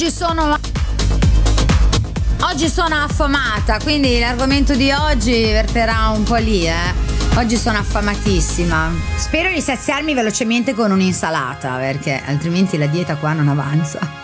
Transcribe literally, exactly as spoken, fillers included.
oggi sono Oggi sono affamata, quindi l'argomento di oggi verterà un po' lì, eh. Oggi sono affamatissima. Spero di saziarmi velocemente con un'insalata, perché altrimenti la dieta qua non avanza.